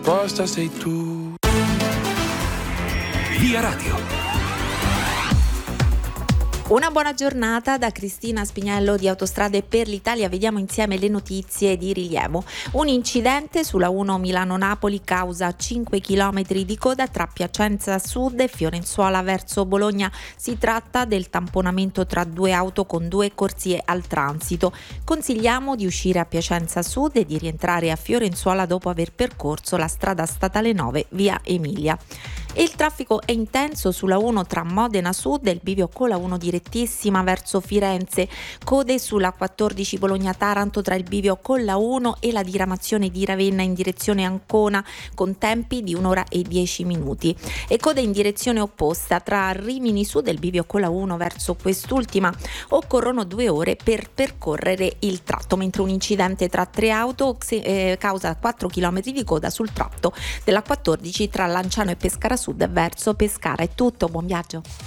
Posta sei tu. Via Radio. Una buona giornata da Cristina Spinello di Autostrade per l'Italia. Vediamo insieme le notizie di rilievo. Un incidente sulla 1 Milano-Napoli causa 5 km di coda tra Piacenza Sud e Fiorenzuola verso Bologna. Si tratta del tamponamento tra due auto con due corsie al transito. Consigliamo di uscire a Piacenza Sud e di rientrare a Fiorenzuola dopo aver percorso la strada statale 9 via Emilia. E il traffico è intenso sulla 1 tra Modena Sud e il bivio con la 1 direttissima verso Firenze, code sulla 14 Bologna-Taranto tra il bivio con la 1 e la diramazione di Ravenna in direzione Ancona con tempi di 1 ora e 10 minuti e code in direzione opposta tra Rimini Sud e il bivio con la 1 verso quest'ultima. Occorrono 2 ore per percorrere il tratto, mentre un incidente tra 3 auto causa 4 km di coda sul tratto della 14 tra Lanciano e Pescara Sud verso Pescara. È tutto, buon viaggio.